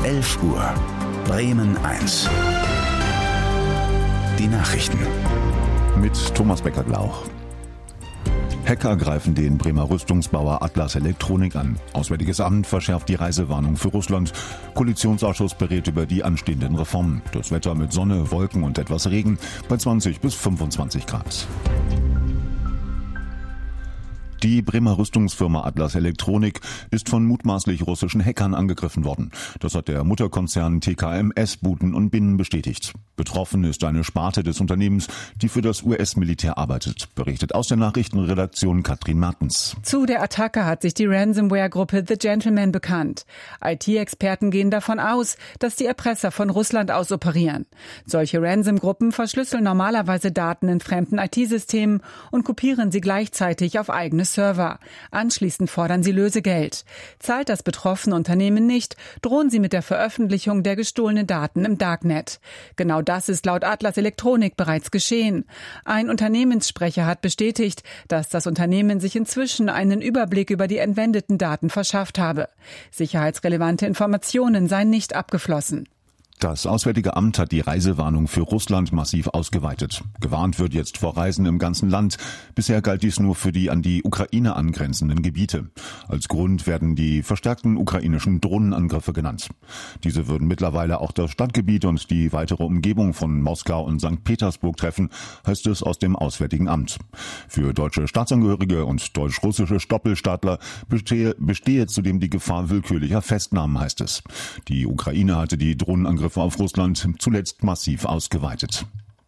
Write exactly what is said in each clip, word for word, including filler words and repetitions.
elf Uhr. Bremen eins. Die Nachrichten. Mit Thomas Becker-Glauch. Hacker greifen den Bremer Rüstungsbauer Atlas Elektronik an. Auswärtiges Amt verschärft die Reisewarnung für Russland. Koalitionsausschuss berät über die anstehenden Reformen. Das Wetter mit Sonne, Wolken und etwas Regen bei zwanzig bis fünfundzwanzig Grad. Die Bremer Rüstungsfirma Atlas Elektronik ist von mutmaßlich russischen Hackern angegriffen worden. Das hat der Mutterkonzern T K M S Buten und Binnen bestätigt. Betroffen ist eine Sparte des Unternehmens, die für das U S-Militär arbeitet, berichtet aus der Nachrichtenredaktion Katrin Mertens. Zu der Attacke hat sich die Ransomware-Gruppe The Gentleman bekannt. I T-Experten gehen davon aus, dass die Erpresser von Russland aus operieren. Solche Ransom-Gruppen verschlüsseln normalerweise Daten in fremden I T-Systemen und kopieren sie gleichzeitig auf eigene Server. Anschließend fordern sie Lösegeld. Zahlt das betroffene Unternehmen nicht, drohen sie mit der Veröffentlichung der gestohlenen Daten im Darknet. Genau das ist laut Atlas Elektronik bereits geschehen. Ein Unternehmenssprecher hat bestätigt, dass das Unternehmen sich inzwischen einen Überblick über die entwendeten Daten verschafft habe. Sicherheitsrelevante Informationen seien nicht abgeflossen. Das Auswärtige Amt hat die Reisewarnung für Russland massiv ausgeweitet. Gewarnt wird jetzt vor Reisen im ganzen Land. Bisher galt dies nur für die an die Ukraine angrenzenden Gebiete. Als Grund werden die verstärkten ukrainischen Drohnenangriffe genannt. Diese würden mittlerweile auch das Stadtgebiet und die weitere Umgebung von Moskau und Sankt Petersburg treffen, heißt es aus dem Auswärtigen Amt. Für deutsche Staatsangehörige und deutsch-russische Doppelstaatler bestehe, bestehe zudem die Gefahr willkürlicher Festnahmen, heißt es. Die Ukraine hatte die Drohnenangriffe auf Russland zuletzt massiv ausgeweitet.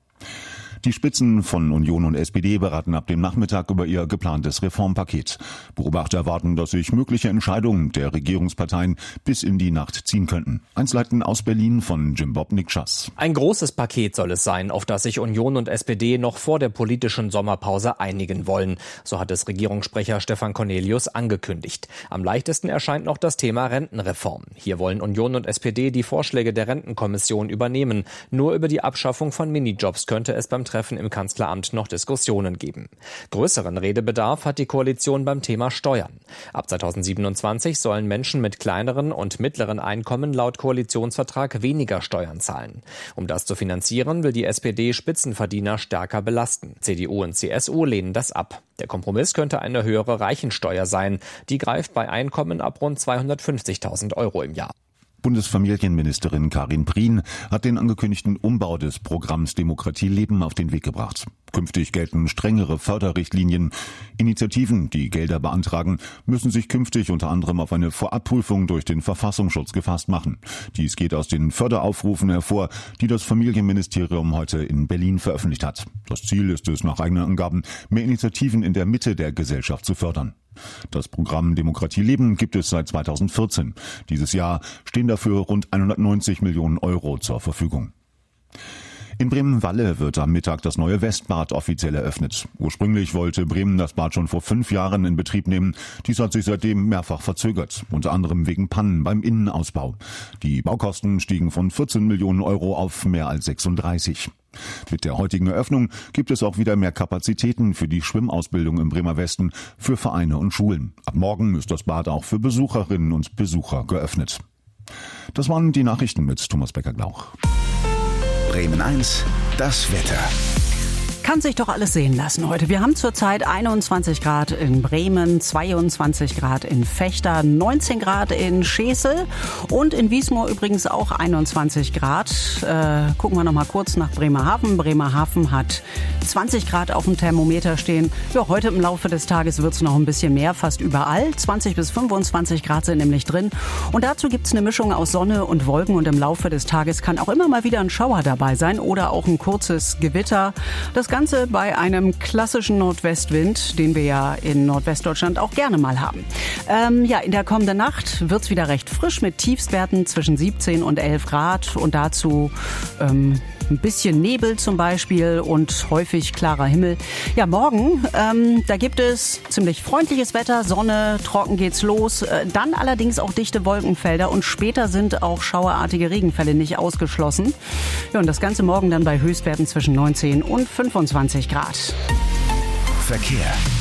Die Spitzen von Union und S P D beraten ab dem Nachmittag über ihr geplantes Reformpaket. Beobachter erwarten, dass sich mögliche Entscheidungen der Regierungsparteien bis in die Nacht ziehen könnten. Einzelheiten aus Berlin von Jim Bob Nick-Schass. Ein großes Paket soll es sein, auf das sich Union und S P D noch vor der politischen Sommerpause einigen wollen. So hat es Regierungssprecher Stefan Cornelius angekündigt. Am leichtesten erscheint noch das Thema Rentenreform. Hier wollen Union und S P D die Vorschläge der Rentenkommission übernehmen. Nur über die Abschaffung von Minijobs könnte es beim Treffen im Kanzleramt noch Diskussionen geben. Größeren Redebedarf hat die Koalition beim Thema Steuern. Ab zweitausendsiebenundzwanzig sollen Menschen mit kleineren und mittleren Einkommen laut Koalitionsvertrag weniger Steuern zahlen. Um das zu finanzieren, will die S P D Spitzenverdiener stärker belasten. C D U und C S U lehnen das ab. Der Kompromiss könnte eine höhere Reichensteuer sein. Die greift bei Einkommen ab rund zweihundertfünfzigtausend Euro im Jahr. Bundesfamilienministerin Karin Prien hat den angekündigten Umbau des Programms Demokratie leben auf den Weg gebracht. Künftig gelten strengere Förderrichtlinien. Initiativen, die Gelder beantragen, müssen sich künftig unter anderem auf eine Vorabprüfung durch den Verfassungsschutz gefasst machen. Dies geht aus den Förderaufrufen hervor, die das Familienministerium heute in Berlin veröffentlicht hat. Das Ziel ist es, nach eigenen Angaben, mehr Initiativen in der Mitte der Gesellschaft zu fördern. Das Programm Demokratie leben gibt es seit zweitausendvierzehn. Dieses Jahr stehen dafür rund hundertneunzig Millionen Euro zur Verfügung. In Bremen-Walle wird am Mittag das neue Westbad offiziell eröffnet. Ursprünglich wollte Bremen das Bad schon vor fünf Jahren in Betrieb nehmen. Dies hat sich seitdem mehrfach verzögert, unter anderem wegen Pannen beim Innenausbau. Die Baukosten stiegen von vierzehn Millionen Euro auf mehr als sechsunddreißig. Mit der heutigen Eröffnung gibt es auch wieder mehr Kapazitäten für die Schwimmausbildung im Bremer Westen, für Vereine und Schulen. Ab morgen ist das Bad auch für Besucherinnen und Besucher geöffnet. Das waren die Nachrichten mit Thomas Becker-Glauch. Bremen eins, das Wetter. Kann sich doch alles sehen lassen heute. Wir haben zurzeit einundzwanzig Grad in Bremen, zweiundzwanzig Grad in Vechta, neunzehn Grad in Schesel und in Wiesmoor übrigens auch einundzwanzig Grad. Äh, gucken wir noch mal kurz nach Bremerhaven. Bremerhaven hat zwanzig Grad auf dem Thermometer stehen. Ja, heute im Laufe des Tages wird es noch ein bisschen mehr, fast überall. zwanzig bis fünfundzwanzig Grad sind nämlich drin. Und dazu gibt es eine Mischung aus Sonne und Wolken und im Laufe des Tages kann auch immer mal wieder ein Schauer dabei sein oder auch ein kurzes Gewitter. Das Ganze bei einem klassischen Nordwestwind, den wir ja in Nordwestdeutschland auch gerne mal haben. Ähm, ja, in der kommenden Nacht wird es wieder recht frisch mit Tiefstwerten zwischen siebzehn und elf Grad und dazu ähm, ein bisschen Nebel zum Beispiel und häufig klarer Himmel. Ja, morgen, ähm, da gibt es ziemlich freundliches Wetter, Sonne, trocken geht's los, äh, dann allerdings auch dichte Wolkenfelder und später sind auch schauerartige Regenfälle nicht ausgeschlossen. Ja, und das Ganze morgen dann bei Höchstwerten zwischen neunzehn und fünfundzwanzig Grad. Verkehr.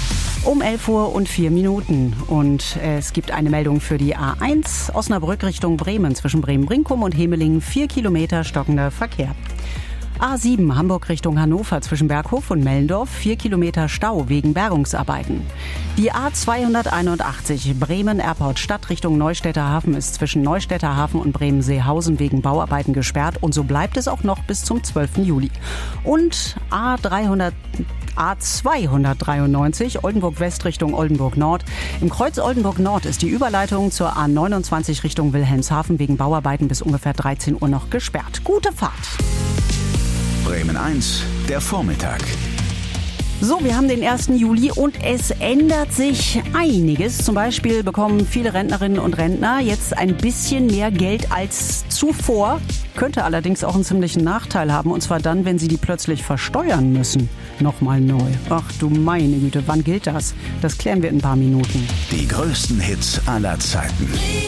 Um elf Uhr und vier Minuten. Und es gibt eine Meldung für die A eins Osnabrück Richtung Bremen zwischen Bremen-Brinkum und Hemelingen. Vier Kilometer stockender Verkehr. A sieben Hamburg Richtung Hannover zwischen Berghof und Mellendorf. Vier Kilometer Stau wegen Bergungsarbeiten. Die A zweihunderteinundachtzig Bremen Airport Stadt Richtung Neustädter Hafen ist zwischen Neustädter Hafen und Bremen-Seehausen wegen Bauarbeiten gesperrt. Und so bleibt es auch noch bis zum zwölften Juli. Und A dreihundert A zweihundertdreiundneunzig Oldenburg West Richtung Oldenburg Nord. Im Kreuz Oldenburg Nord ist die Überleitung zur A neunundzwanzig Richtung Wilhelmshaven wegen Bauarbeiten bis ungefähr dreizehn Uhr noch gesperrt. Gute Fahrt. Bremen eins, der Vormittag. So, wir haben den ersten Juli und es ändert sich einiges. Zum Beispiel bekommen viele Rentnerinnen und Rentner jetzt ein bisschen mehr Geld als zuvor. Könnte allerdings auch einen ziemlichen Nachteil haben, und zwar dann, wenn sie die plötzlich versteuern müssen. Nochmal neu. Ach du meine Güte, wann gilt das? Das klären wir in ein paar Minuten. Die größten Hits aller Zeiten.